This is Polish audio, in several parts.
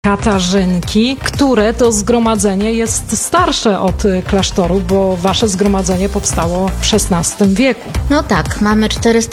Katarzynki, które to zgromadzenie jest starsze od klasztoru, bo wasze zgromadzenie powstało w XVI wieku. No tak, mamy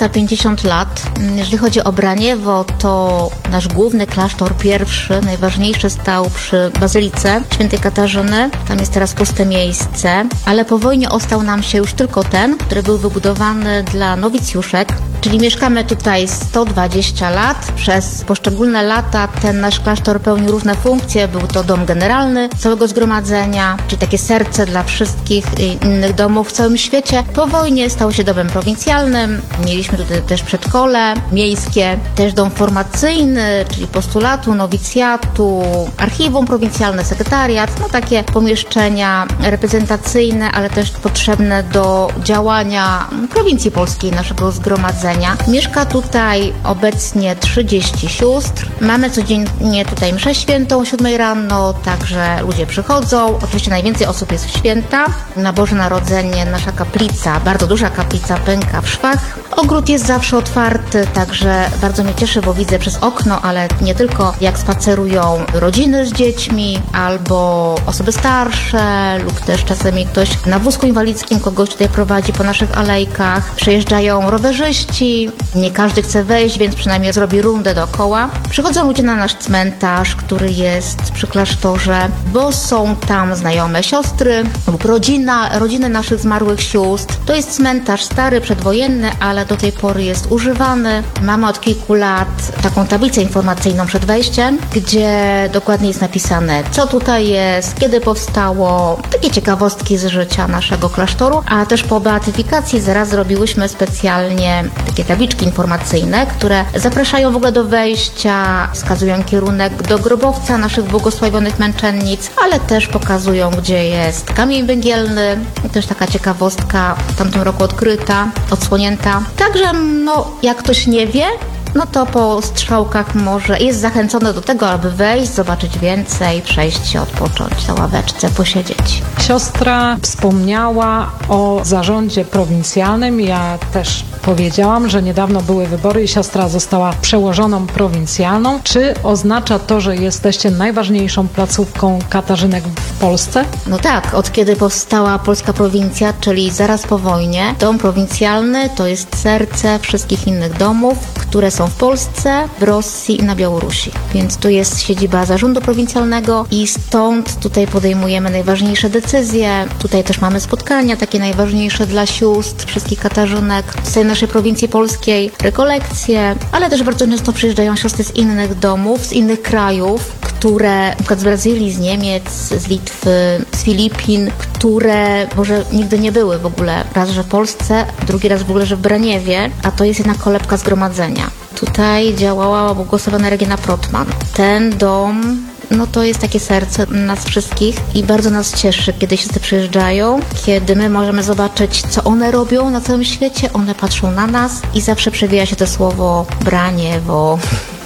450 lat. Jeżeli chodzi o Braniewo, to nasz główny klasztor pierwszy, najważniejszy, stał przy Bazylice Świętej Katarzyny. Tam jest teraz puste miejsce, ale po wojnie ostał nam się już tylko ten, który był wybudowany dla nowicjuszek, czyli mieszkamy tutaj 120 lat. Przez poszczególne lata ten nasz klasztor pełnił różne funkcje. Był to dom generalny całego zgromadzenia, czyli takie serce dla wszystkich innych domów w całym świecie. Po wojnie stał się domem prowincjalnym. Mieliśmy tutaj też przedszkole miejskie, też dom formacyjny, czyli postulatu, nowicjatu, archiwum prowincjalne, sekretariat, no takie pomieszczenia reprezentacyjne, ale też potrzebne do działania prowincji polskiej, naszego zgromadzenia. Mieszka tutaj obecnie 30 sióstr. Mamy codziennie tutaj mszę świętą o 7 rano, także ludzie przychodzą. Oczywiście najwięcej osób jest w święta. Na Boże Narodzenie nasza kaplica, bardzo duża kaplica, pęka w szwach. Ogród jest zawsze otwarty, także bardzo mnie cieszy, bo widzę przez okno, ale nie tylko, jak spacerują rodziny z dziećmi albo osoby starsze lub też czasami ktoś na wózku inwalidzkim kogoś tutaj prowadzi po naszych alejkach. Przejeżdżają rowerzyści, nie każdy chce wejść, więc przynajmniej zrobi rundę dookoła. Przychodzą ludzie na nasz cmentarz, który jest przy klasztorze, bo są tam znajome siostry lub rodziny naszych zmarłych sióstr. To jest cmentarz stary, przedwojenny, ale do tej pory jest używany. Mamy od kilku lat taką tablicę informacyjną przed wejściem, gdzie dokładnie jest napisane, co tutaj jest, kiedy powstało, takie ciekawostki z życia naszego klasztoru, a też po beatyfikacji zaraz zrobiłyśmy specjalnie takie tabliczki informacyjne, które zapraszają w ogóle do wejścia, wskazują kierunek do grobowca naszych błogosławionych męczennic, ale też pokazują, gdzie jest kamień węgielny. I też taka ciekawostka w tamtym roku odkryta, odsłonięta. Także, jak ktoś nie wie, to po strzałkach może jest zachęcony do tego, aby wejść, zobaczyć więcej, przejść się, odpocząć na ławeczce, posiedzieć. Siostra wspomniała o zarządzie prowincjalnym. Ja też powiedziałam, że niedawno były wybory i siostra została przełożoną prowincjalną. Czy oznacza to, że jesteście najważniejszą placówką katarzynek w Polsce? No tak, od kiedy powstała polska prowincja, czyli zaraz po wojnie, dom prowincjalny to jest serce wszystkich innych domów, które są w Polsce, w Rosji i na Białorusi. Więc tu jest siedziba zarządu prowincjalnego i stąd tutaj podejmujemy najważniejsze decyzje. Tutaj też mamy spotkania takie najważniejsze dla sióstr, wszystkich katarzynek z tej naszej prowincji polskiej, rekolekcje, ale też bardzo często przyjeżdżają siostry z innych domów, z innych krajów, które, na przykład z Brazylii, z Niemiec, z Litwy, z Filipin, które może nigdy nie były w ogóle. Raz, że w Polsce, drugi raz w ogóle, że w Braniewie, a to jest jednak kolebka zgromadzenia. Tutaj działała błogosławiona Regina Protman. Ten dom, to jest takie serce nas wszystkich i bardzo nas cieszy, kiedy siostry przyjeżdżają, kiedy my możemy zobaczyć, co one robią na całym świecie, one patrzą na nas i zawsze przewija się to słowo Braniewo.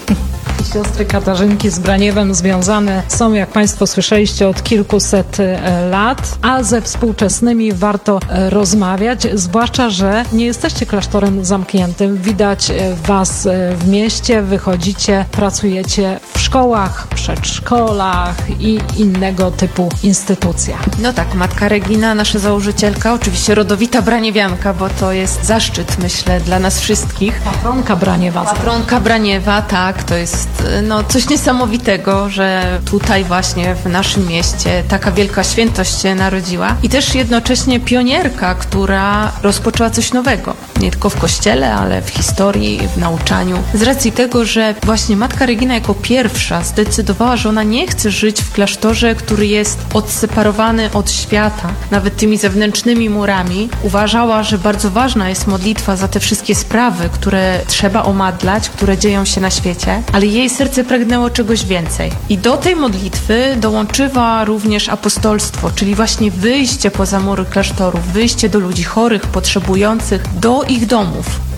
Siostry Katarzynki z Braniewem związane są, jak Państwo słyszeliście, od kilkuset lat, a ze współczesnymi warto rozmawiać, zwłaszcza, że nie jesteście klasztorem zamkniętym. Widać Was w mieście, wychodzicie, pracujecie w szkołach, przedszkolach i innego typu instytucjach. No tak, Matka Regina, nasza założycielka, oczywiście rodowita braniewianka, bo to jest zaszczyt, myślę, dla nas wszystkich. Patronka Braniewa. Patronka Braniewa, tak, to jest coś niesamowitego, że tutaj właśnie w naszym mieście taka wielka świętość się narodziła i też jednocześnie pionierka, która rozpoczęła coś nowego. Nie tylko w kościele, ale w historii, w nauczaniu. Z racji tego, że właśnie Matka Regina jako pierwsza zdecydowała, że ona nie chce żyć w klasztorze, który jest odseparowany od świata, nawet tymi zewnętrznymi murami. Uważała, że bardzo ważna jest modlitwa za te wszystkie sprawy, które trzeba omadlać, które dzieją się na świecie, ale jej serce pragnęło czegoś więcej. I do tej modlitwy dołączyła również apostolstwo, czyli właśnie wyjście poza mury klasztorów, wyjście do ludzi chorych, potrzebujących, do ich domów.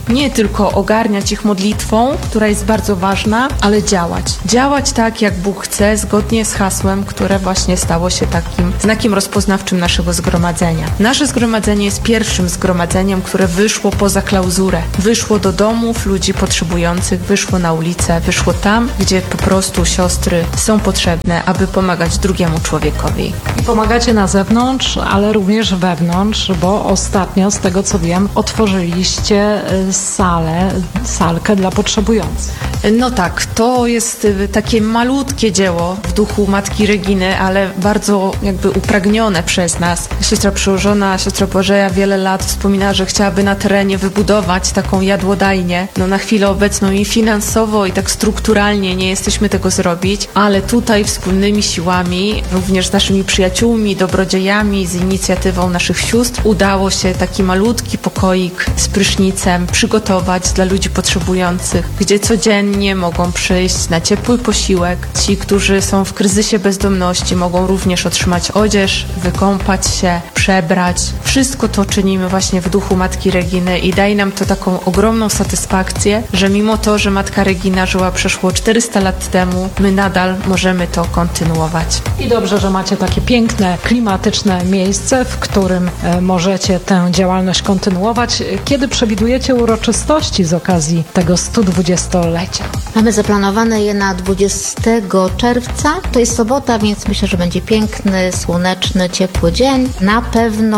nie tylko ogarniać ich modlitwą, która jest bardzo ważna, ale działać. Działać tak, jak Bóg chce, zgodnie z hasłem, które właśnie stało się takim znakiem rozpoznawczym naszego zgromadzenia. Nasze zgromadzenie jest pierwszym zgromadzeniem, które wyszło poza klauzurę. Wyszło do domów ludzi potrzebujących, wyszło na ulicę, wyszło tam, gdzie po prostu siostry są potrzebne, aby pomagać drugiemu człowiekowi. Pomagacie na zewnątrz, ale również wewnątrz, bo ostatnio, z tego co wiem, otworzyliście salkę dla potrzebujących. No tak, to jest takie malutkie dzieło w duchu Matki Reginy, ale bardzo jakby upragnione przez nas. Siostra przełożona, siostra Bożeja wiele lat wspomina, że chciałaby na terenie wybudować taką jadłodajnię. No na chwilę obecną i finansowo, i tak strukturalnie nie jesteśmy tego zrobić, ale tutaj wspólnymi siłami, również z naszymi przyjaciółmi, dobrodziejami, z inicjatywą naszych sióstr, udało się taki malutki pokoik z prysznicem przygotować dla ludzi potrzebujących, gdzie codziennie mogą przyjść na ciepły posiłek. Ci, którzy są w kryzysie bezdomności, mogą również otrzymać odzież, wykąpać się, przebrać. Wszystko to czynimy właśnie w duchu Matki Reginy i daje nam to taką ogromną satysfakcję, że mimo to, że Matka Regina żyła przeszło 400 lat temu, my nadal możemy to kontynuować. I dobrze, że macie takie piękne, klimatyczne miejsce, w którym możecie tę działalność kontynuować. Kiedy przewidujecie uroczystości z okazji tego 120-lecia? Mamy zaplanowane je na 20 czerwca. To jest sobota, więc myślę, że będzie piękny, słoneczny, ciepły dzień. Na pewno